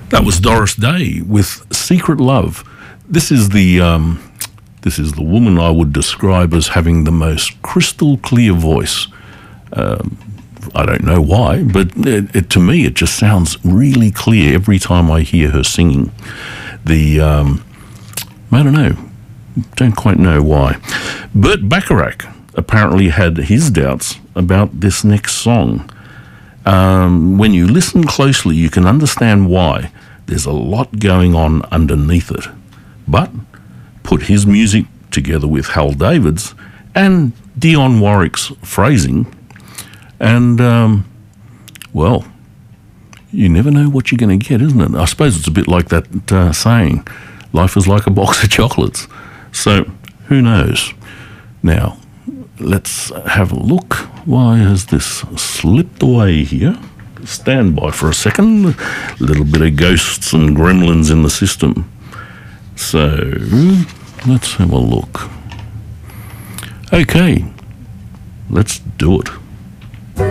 That was Doris Day with Secret Love. This is the woman I would describe as having the most crystal clear voice. I don't know why, but to me it just sounds really clear every time I hear her singing. I don't quite know why. Burt Bacharach apparently had his doubts about this next song. When you listen closely, you can understand why. There's a lot going on underneath it. But put his music together with Hal David's and Dionne Warwick's phrasing, and, well, you never know what you're going to get, isn't it? I suppose it's a bit like that saying, life is like a box of chocolates. So, who knows? Now, let's have a look. Why has this slipped away here? Stand by for a second. A little bit of ghosts and gremlins in the system. So, let's have a look. Okay, let's do it.